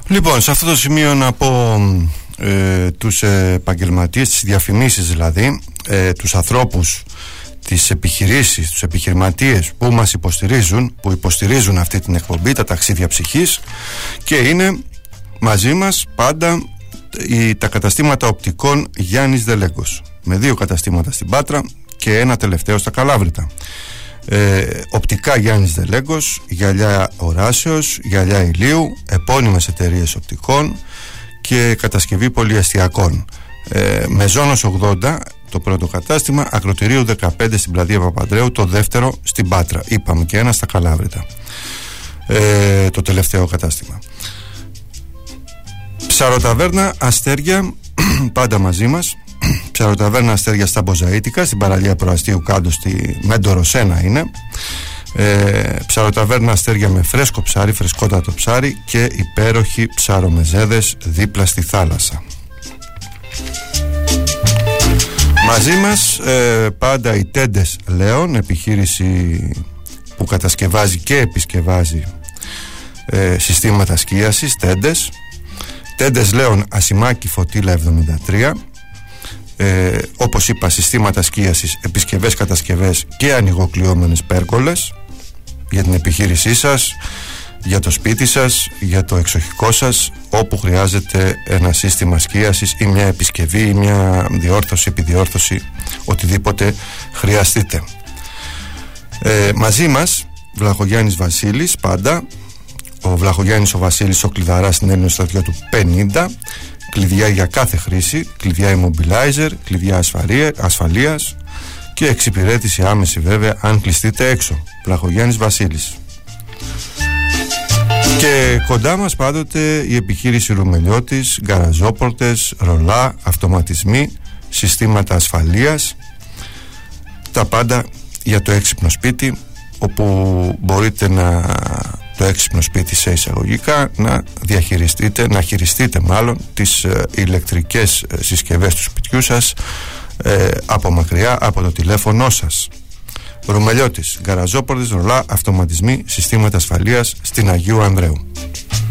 Λοιπόν, σε αυτό το σημείο να πω τους επαγγελματίες, τις διαφημίσεις δηλαδή, τους ανθρώπους, τις επιχειρήσεις, τους επιχειρηματίες που μας υποστηρίζουν, που υποστηρίζουν αυτή την εκπομπή, τα ταξίδια ψυχής, και είναι μαζί μας πάντα τα καταστήματα οπτικών Γιάννης Δελέγκος, με 2 καταστήματα στην Πάτρα και ένα τελευταίο στα Καλάβρητα. Οπτικά Γιάννης Δελέγκος, γυαλιά οράσεως, γυαλιά ηλίου, επώνυμες εταιρείες οπτικών και κατασκευή πολυεστιακών. Μεζόνος 80 το πρώτο κατάστημα, Ακροτηρίου 15 στην πλατεία Παπανδρέου το δεύτερο στην Πάτρα. Είπαμε και ένα στα Καλάβρητα, το τελευταίο κατάστημα. Ψαροταβέρνα Αστέρια πάντα μαζί μας. Ψαροταβέρνα Αστέρια στα Μποζαΐτικα, στην παραλία Προαστίου κάτω στη Μέντορος 1 είναι. Ψαροταβέρνα Αστέρια με φρέσκο ψάρι, φρεσκότατο ψάρι και υπέροχοι ψαρομεζέδες δίπλα στη θάλασσα. Μαζί μας πάντα οι Τέντες Λέων, επιχείρηση που κατασκευάζει και επισκευάζει συστήματα σκίασης. Τέντες Λέων, Ασημάκη Φωτίλα 73. Όπως είπα, συστήματα σκίασης, επισκευές, κατασκευές και ανοιγοκλειόμενες πέρκολες για την επιχείρησή σας, για το σπίτι σας, για το εξοχικό σας, όπου χρειάζεται ένα σύστημα σκίασης ή μια επισκευή ή μια διόρθωση, επιδιόρθωση, οτιδήποτε χρειαστείτε. Μαζί μας Βλαχογιάννης Βασίλης πάντα. Ο Βλαχογιάννης ο Βασίλης, ο κλειδαράς στην Έλληνο στρατιώ του 50. Κλειδιά για κάθε χρήση, κλειδιά immobilizer, κλειδιά ασφαλείας και εξυπηρέτηση άμεση βέβαια αν κλειστείτε έξω. Βλαχογιάννης Βασίλης. Και κοντά μας πάντοτε η επιχείρηση Ρουμελιώτης, γκαραζόπορτες, ρολά, αυτοματισμοί, συστήματα ασφαλείας, τα πάντα για το έξυπνο σπίτι, όπου μπορείτε το έξυπνο σπίτι σε εισαγωγικά να χειριστείτε μάλλον τις ηλεκτρικές συσκευές του σπιτιού σας από μακριά από το τηλέφωνό σας. Ρουμελιώτης, γκαραζόπορτες, ρολά, αυτοματισμοί, συστήματα ασφαλείας στην Αγίου Ανδρέου.